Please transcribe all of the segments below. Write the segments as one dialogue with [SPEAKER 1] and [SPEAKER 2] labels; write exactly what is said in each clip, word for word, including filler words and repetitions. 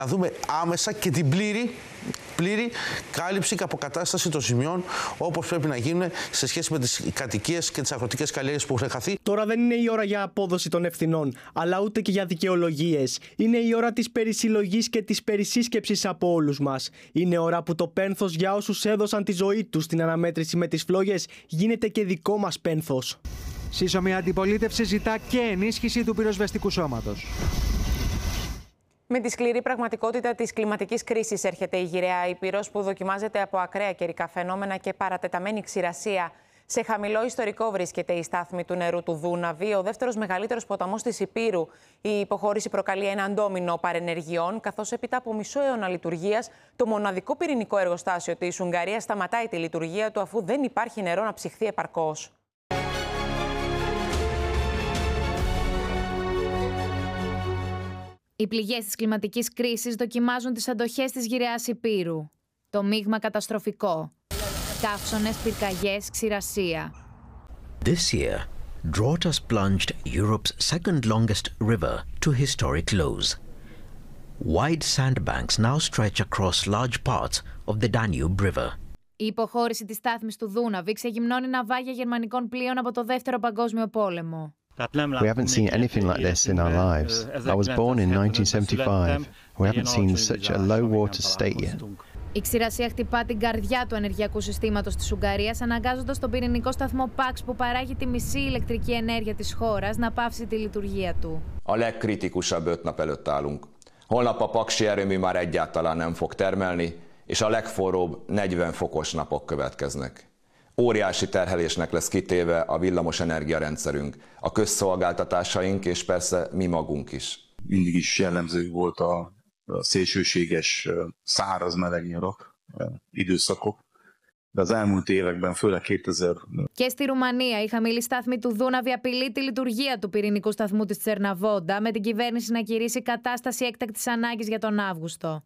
[SPEAKER 1] Να δούμε άμεσα και την πλήρη, πλήρη κάλυψη και αποκατάσταση των ζημιών όπως πρέπει να γίνουν σε σχέση με τις κατοικίες και τις αγροτικές καλλιέργειες που έχουν χαθεί.
[SPEAKER 2] Τώρα δεν είναι η ώρα για απόδοση των ευθυνών, αλλά ούτε και για δικαιολογίες. Είναι η ώρα της περισυλλογής και της περισύσκεψης από όλους μας. Είναι ώρα που το πένθος για όσους έδωσαν τη ζωή τους στην αναμέτρηση με τις φλόγες γίνεται και δικό μας πένθος.
[SPEAKER 3] Σύσσωμη αντιπολίτευση ζητά και ενίσχυση του πυροσβεστικού σώματος.
[SPEAKER 4] Με τη σκληρή πραγματικότητα της κλιματικής κρίσης έρχεται η γυραιά Ήπειρος που δοκιμάζεται από ακραία καιρικά φαινόμενα και παρατεταμένη ξηρασία. Σε χαμηλό ιστορικό βρίσκεται η στάθμη του νερού του Δούναβη, ο δεύτερος μεγαλύτερος ποταμός της Ηπείρου. Η υποχώρηση προκαλεί έναν ντόμινο παρενεργειών, καθώς έπειτα από μισό αιώνα λειτουργίας, το μοναδικό πυρηνικό εργοστάσιο της Ουγγαρίας σταματάει τη λειτουργία του αφού δεν υπάρχει νερό να ψυχθεί επαρκώς.
[SPEAKER 5] Οι πληγές της κλιματικής κρίσης δοκιμάζουν τις αντοχές της γυραιάς Ηπείρου. Το μείγμα καταστροφικό. Καύσωνες, πυρκαγιές, ξηρασία.
[SPEAKER 6] This year, drought has plunged Europe's second longest river to historic lows. Wide sandbanks now stretch across large parts of the Danube River.
[SPEAKER 5] Η υποχώρηση της στάθμης του Δούναβη ξεγυμνώνει ναυάγια γερμανικών πλοίων από το Δεύτερο Παγκόσμιο Πόλεμο.
[SPEAKER 7] We haven't seen anything like this in our lives. I was born in nineteen seventy-five. We haven't seen such a low water state yet.
[SPEAKER 5] Η ξηρασία χτυπά την καρδιά του ενεργειακού συστήματος της Ουγγαρίας, αναγκάζοντας τον πυρηνικό σταθμό Παξ που παράγει τη μισή ηλεκτρική ενέργεια της χώρας να πάυσει τη λειτουργία του.
[SPEAKER 8] A legkritikusabb öt nap előtt állunk. Holnap a paksi erőmű már egyáltalán nem fog termelni, és a legforróbb negyven fokos napok következnek. Óriási terhelésnek lesz kitéve a villamos energiarendszerünk, a közszolgáltatásaink és persze mi magunk is.
[SPEAKER 9] Mindig is jellemző volt a szélsőséges száraz meleg nyarak, időszakok, de az elmúlt években, főleg kétezer.
[SPEAKER 5] Και στη Ρουμανία, η χαμηλή στάθμη του Δούναβη απειλεί τη λειτουργία του πυρηνικού σταθμού της Τσερναβόντα, με την κυβέρνηση να κηρύσει κατάσταση έκτακτης ανάγκης για τον Αύγουστο.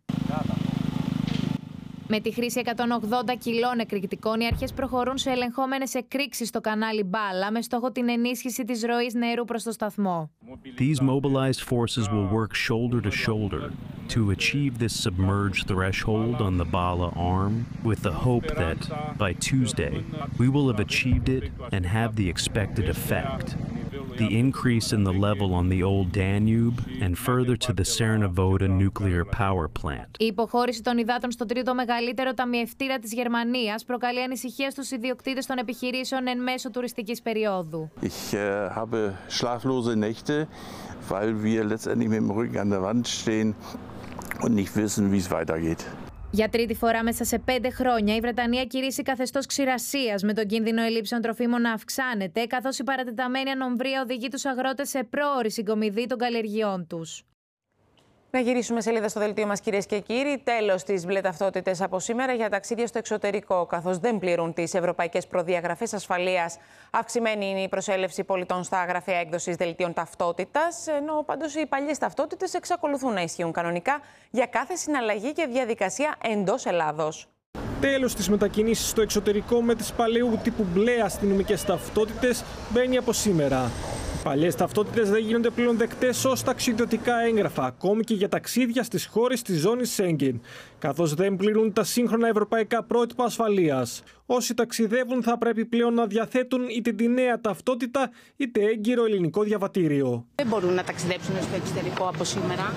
[SPEAKER 5] Με τη χρήση εκατόν ογδόντα κιλών εκρηκτικών, οι αρχές προχωρούν σε ελεγχόμενες εκρήξεις στο κανάλι Μπάλα με στόχο την ενίσχυση της ροής νερού προς το σταθμό.
[SPEAKER 10] These mobilized forces will work shoulder to shoulder to achieve this submerged threshold on the Bala arm with the hope that by Tuesday we will have achieved it and have the expected effect. The increase in the level on the old Danube and further to the Cernavoda nuclear power plant.
[SPEAKER 5] Η υποχώρηση των υδάτων στο τρίτο μεγαλύτερο ταμιευτήρα της Γερμανίας προκαλεί ανησυχία στους ιδιοκτήτες των επιχειρήσεων εν μέσω τουριστικής περίοδου.
[SPEAKER 11] Ich äh, habe schlaflose Nächte, weil wir letztendlich mit dem Rücken an der Wand stehen und nicht wissen, wie es weitergeht.
[SPEAKER 5] Για τρίτη φορά μέσα σε πέντε χρόνια, η Βρετανία κηρύσσει καθεστώς ξηρασίας, με τον κίνδυνο ελλείψεων τροφίμων να αυξάνεται, καθώς η παρατεταμένη ανομβρία οδηγεί τους αγρότες σε πρόωρη συγκομιδή των καλλιεργειών τους.
[SPEAKER 4] Να γυρίσουμε σελίδα στο δελτίο μας, κυρίες και κύριοι. Τέλος στις μπλε ταυτότητες από σήμερα για ταξίδια στο εξωτερικό, καθώς δεν πληρούν τις ευρωπαϊκές προδιαγραφές ασφαλείας. Αυξημένη είναι η προσέλευση πολιτών στα γραφεία έκδοσης δελτίων ταυτότητας, ενώ πάντως οι παλιές ταυτότητες εξακολουθούν να ισχύουν κανονικά για κάθε συναλλαγή και διαδικασία εντός Ελλάδος.
[SPEAKER 12] Τέλος στις μετακινήσεις στο εξωτερικό με τις παλαιού τύπου μπλε αστυνομικές ταυτότητες μπαίνει από σήμερα. Οι παλιές ταυτότητες δεν γίνονται πλέον δεκτές ως ταξιδιωτικά έγγραφα, ακόμη και για ταξίδια στις χώρες της ζώνης Σέγγεν, καθώς δεν πληρούν τα σύγχρονα ευρωπαϊκά πρότυπα ασφαλείας. Όσοι ταξιδεύουν θα πρέπει πλέον να διαθέτουν είτε τη νέα ταυτότητα είτε έγκυρο ελληνικό διαβατήριο.
[SPEAKER 13] Δεν μπορούν να ταξιδέψουν στο εξωτερικό από σήμερα.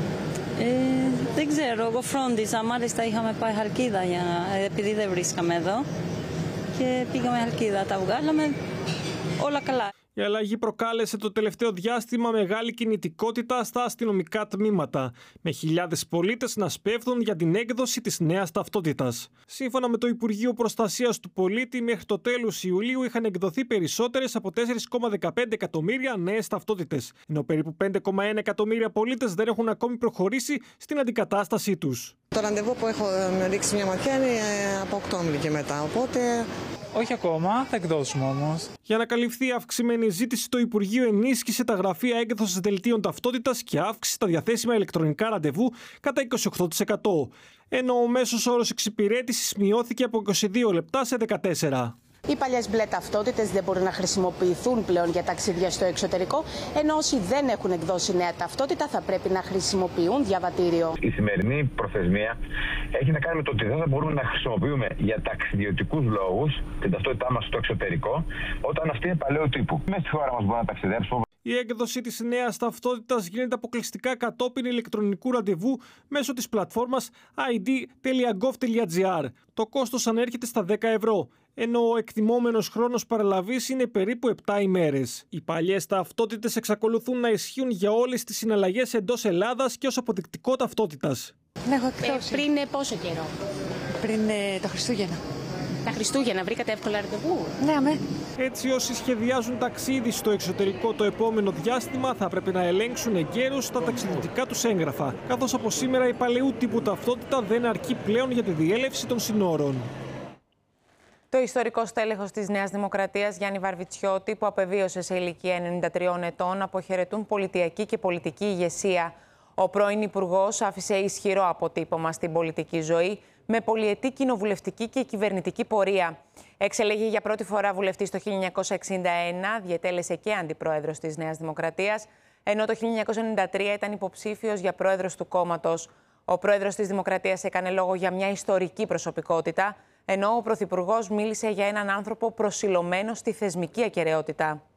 [SPEAKER 14] Ε, δεν ξέρω, εγώ φρόντιζα. Μάλιστα είχαμε πάει Χαλκίδα για, επειδή δεν βρίσκαμε εδώ. Και πήγαμε Χαλκίδα, τα βγάλαμε, όλα καλά.
[SPEAKER 12] Η αλλαγή προκάλεσε το τελευταίο διάστημα μεγάλη κινητικότητα στα αστυνομικά τμήματα, με χιλιάδες πολίτες να σπέβδουν για την έκδοση της νέας ταυτότητας. Σύμφωνα με το Υπουργείο Προστασίας του Πολίτη, μέχρι το τέλος Ιουλίου είχαν εκδοθεί περισσότερες από τέσσερα κόμμα δεκαπέντε εκατομμύρια νέες ταυτότητες, ενώ περίπου πέντε κόμμα ένα εκατομμύρια πολίτες δεν έχουν ακόμη προχωρήσει στην αντικατάστασή τους.
[SPEAKER 15] Το ραντεβού που έχω ρίξει μια ματιά είναι από Οκτώβρη και μετά, οπότε...
[SPEAKER 16] Όχι ακόμα, θα εκδώσουμε όμως.
[SPEAKER 12] Για να καλυφθεί η αυξημένη ζήτηση, το Υπουργείο ενίσχυσε τα γραφεία έκδοσης δελτίων ταυτότητας και αύξησε τα διαθέσιμα ηλεκτρονικά ραντεβού κατά είκοσι οκτώ τοις εκατό. Ενώ ο μέσος όρος εξυπηρέτησης μειώθηκε από είκοσι δύο λεπτά σε δεκατέσσερα.
[SPEAKER 13] Οι παλιές μπλε ταυτότητες δεν μπορούν να χρησιμοποιηθούν πλέον για ταξίδια στο εξωτερικό, ενώ όσοι δεν έχουν εκδώσει νέα ταυτότητα θα πρέπει να χρησιμοποιούν διαβατήριο.
[SPEAKER 17] Η σημερινή προθεσμία έχει να κάνει με το ότι δεν θα μπορούμε να χρησιμοποιούμε για ταξιδιωτικούς λόγους την ταυτότητά μας στο εξωτερικό, όταν αυτή είναι παλαιού τύπου. Μέσα στη χώρα μας μπορούμε να ταξιδέψουμε.
[SPEAKER 12] Η έκδοση της νέας ταυτότητας γίνεται αποκλειστικά κατόπιν ηλεκτρονικού ραντεβού μέσω της πλατφόρμας άι ντι τελεία γκοβ τελεία τζι άρ. Το κόστος ανέρχεται στα δέκα ευρώ, ενώ ο εκτιμόμενος χρόνος παραλαβής είναι περίπου επτά ημέρες. Οι παλιές ταυτότητες εξακολουθούν να ισχύουν για όλες τις συναλλαγές εντός Ελλάδας και ως αποδεικτικό ταυτότητας.
[SPEAKER 13] Ναι, έχω εκδώσει. Ε, πριν ε, πόσο καιρό?
[SPEAKER 18] Πριν ε, τα Χριστούγεννα.
[SPEAKER 13] Τα Χριστούγεννα βρήκατε εύκολα ραντεβού?
[SPEAKER 18] Ναι, αμέ.
[SPEAKER 12] Έτσι, όσοι σχεδιάζουν ταξίδι στο εξωτερικό το επόμενο διάστημα θα πρέπει να ελέγξουν εγκαίρως τα ταξιδιωτικά τους έγγραφα, καθώς από σήμερα η παλαιού τύπου ταυτότητα δεν αρκεί πλέον για τη διέλευση των συνόρων.
[SPEAKER 4] Το ιστορικό στέλεχος της Νέας Δημοκρατίας, Γιάννη Βαρβιτσιώτη, που απεβίωσε σε ηλικία ενενήντα τριών ετών, αποχαιρετούν πολιτιακή και πολιτική ηγεσία. Ο πρώην Υπουργός άφησε ισχυρό αποτύπωμα στην πολιτική ζωή, με πολυετή κοινοβουλευτική και κυβερνητική πορεία. Εξελέγει για πρώτη φορά βουλευτής το χίλια εννιακόσια εξήντα ένα, διετέλεσε και αντιπρόεδρος της Νέας Δημοκρατίας, ενώ το χίλια εννιακόσια ενενήντα τρία ήταν υποψήφιος για πρόεδρος του κόμματος. Ο πρόεδρος της Δημοκρατίας έκανε λόγο για μια ιστορική προσωπικότητα, ενώ ο πρωθυπουργός μίλησε για έναν άνθρωπο προσιλωμένο στη θεσμική ακεραιότητα.